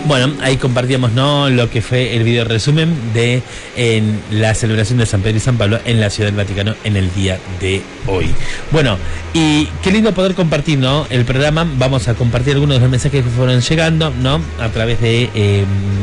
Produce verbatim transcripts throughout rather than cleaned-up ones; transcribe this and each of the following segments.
Bueno, ahí compartíamos, ¿no?, lo que fue el video resumen de en la celebración de San Pedro y San Pablo en la Ciudad del Vaticano en el día de hoy. Bueno, y qué lindo poder compartir, ¿no?, el programa. Vamos a compartir algunos de los mensajes que fueron llegando, ¿no?, a través de... Eh,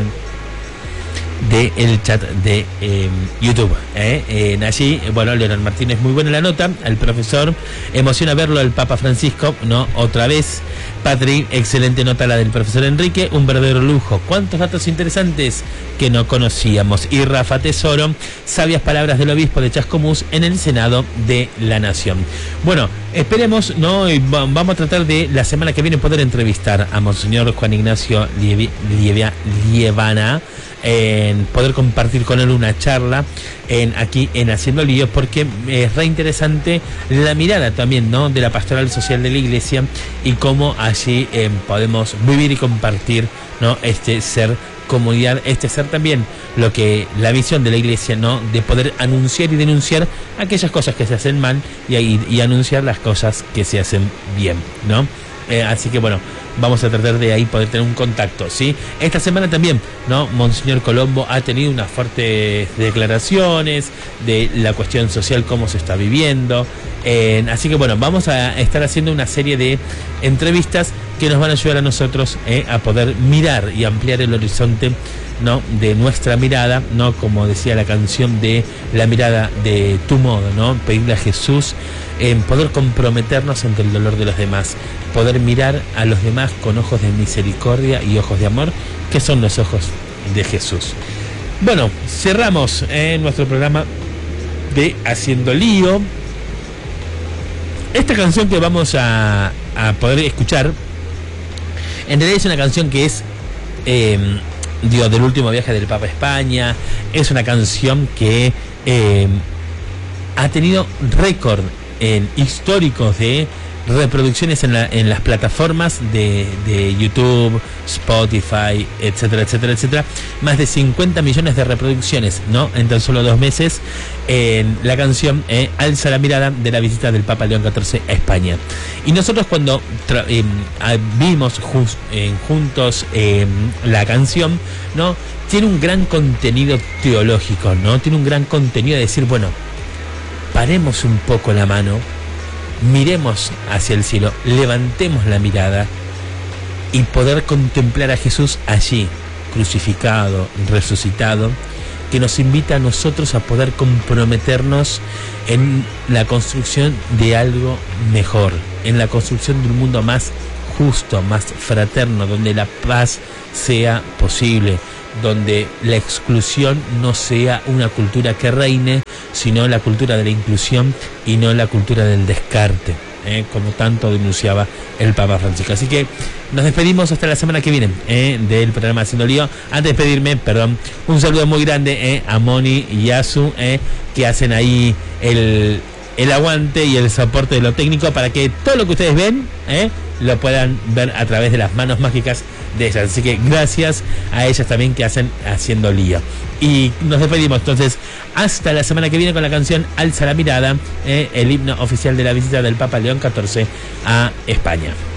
de el chat de eh, YouTube. ¿eh? Eh, allí, bueno, Leonel Martínez, muy buena la nota. El profesor, emociona verlo el Papa Francisco, ¿no? Otra vez. Patrick, excelente nota la del profesor Enrique, un verdadero lujo. Cuántos datos interesantes que no conocíamos. Y Rafa Tesoro, sabias palabras del obispo de Chascomús en el Senado de la Nación. Bueno, esperemos, ¿no? Y vamos a tratar de la semana que viene poder entrevistar a Monseñor Juan Ignacio Lievi, Lievia, Lievana, en poder compartir con él una charla en aquí en Haciendo Lío, porque es re interesante la mirada también, ¿no?, de la pastoral social de la Iglesia y cómo allí eh, podemos vivir y compartir, ¿no?, este ser comunidad, este ser también lo que la visión de la Iglesia, ¿no?, de poder anunciar y denunciar aquellas cosas que se hacen mal y, y, y anunciar las cosas que se hacen bien, ¿no? Eh, así que bueno, vamos a tratar de ahí poder tener un contacto, ¿sí? Esta semana también, ¿no?, Monseñor Colombo ha tenido unas fuertes declaraciones de la cuestión social, cómo se está viviendo. Eh, así que bueno, vamos a estar haciendo una serie de entrevistas que nos van a ayudar a nosotros eh, a poder mirar y ampliar el horizonte, ¿no?, de nuestra mirada, ¿no?, como decía la canción de La mirada de tu modo, ¿no?, pedirle a Jesús en poder comprometernos ante el dolor de los demás, poder mirar a los demás con ojos de misericordia y ojos de amor, que son los ojos de Jesús. Bueno, cerramos eh, nuestro programa de Haciendo Lío. Esta canción que vamos a, a poder escuchar, en realidad es una canción que es eh, digo, del último viaje del Papa a España. Es una canción que eh, ha tenido récord en históricos de reproducciones en, la, en las plataformas de, de YouTube, Spotify, etcétera, etcétera, etcétera. Más de cincuenta millones de reproducciones, ¿no?, en tan solo dos meses, en la canción eh, Alza la mirada, de la visita del Papa León catorce a España. Y nosotros cuando eh, vimos just, eh, juntos eh, la canción, ¿no?, tiene un gran contenido teológico, ¿no? Tiene un gran contenido de decir, bueno, paremos un poco la mano, miremos hacia el cielo, levantemos la mirada y poder contemplar a Jesús allí, crucificado, resucitado, que nos invita a nosotros a poder comprometernos en la construcción de algo mejor, en la construcción de un mundo más justo, más fraterno, donde la paz sea posible, donde la exclusión no sea una cultura que reine, sino la cultura de la inclusión y no la cultura del descarte, ¿eh? como tanto denunciaba el Papa Francisco. Así que nos despedimos hasta la semana que viene ¿eh? del programa Haciendo Lío. Antes de despedirme, perdón, un saludo muy grande ¿eh? a Moni y Yasu, ¿eh? que hacen ahí el, el aguante y el soporte de lo técnico para que todo lo que ustedes ven ¿eh? lo puedan ver a través de las manos mágicas de ellas. Así que gracias a ellas también que hacen Haciendo Lío. Y nos despedimos entonces hasta la semana que viene con la canción Alza la mirada, eh, el himno oficial de la visita del Papa León catorce a España.